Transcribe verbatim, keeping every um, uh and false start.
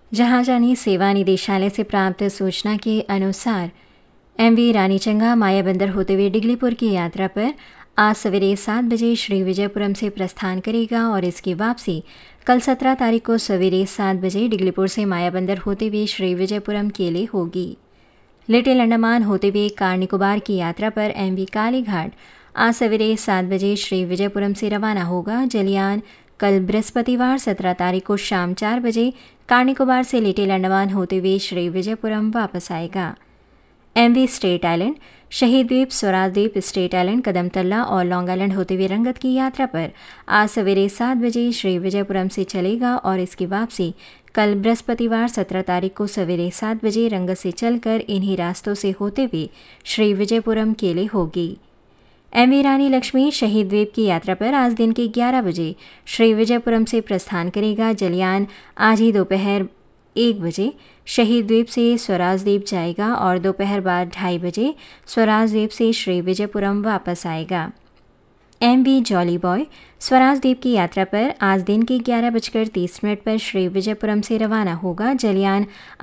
जहाजरानी सेवा निदेशालय से प्राप्त सूचना के अनुसार एम वी रानीचंगा मायाबंदर होते हुए डिगलीपुर की यात्रा पर आज सवेरे सात बजे श्री विजयपुरम से प्रस्थान करेगा और इसकी वापसी कल सत्रह तारीख को सवेरे सात बजे डिगलीपुर से मायाबंदर होते हुए श्री विजयपुरम के लिए होगी। लिटिल अंडमान होते हुए कार निकोबार की यात्रा पर एम वी कालीघाट आज सवेरे सात बजे श्री विजयपुरम से रवाना होगा। जलियान कल बृहस्पतिवार सत्रह तारीख को शाम चार बजे कार निकोबार से लिटिल अंडमान होते हुए श्री विजयपुरम वापस आएगा। एम वी स्टेट आइलैंड, शहीद द्वीप, स्वराज द्वीप, स्टेट आइलैंड, कदमतल्ला और लॉन्ग आइलैंड होते हुए रंगत की यात्रा पर आज सवेरे सात बजे श्री विजयपुरम से चलेगा और इसकी वापसी कल बृहस्पतिवार सत्रह तारीख को सवेरे सात बजे रंगत से चलकर इन्हीं रास्तों से होते हुए श्री विजयपुरम के लिए होगी। एम वी रानी लक्ष्मी शहीद द्वीप की यात्रा पर आज दिन के ग्यारह बजे श्री विजयपुरम से प्रस्थान करेगा। जलियान आज ही दोपहर एक बजे शहीद द्वीप से स्वराज द्वीप जाएगा और दोपहर बाद ढाई बजे स्वराज द्वीप से श्री विजयपुरम वापस आएगा। M we jolly boy Swaraj द्वीप की यात्रा पर आज दिन के ग्यारह बजकर तीस मिनट पर श्री विजयपुरम से रवाना होगा। जलियान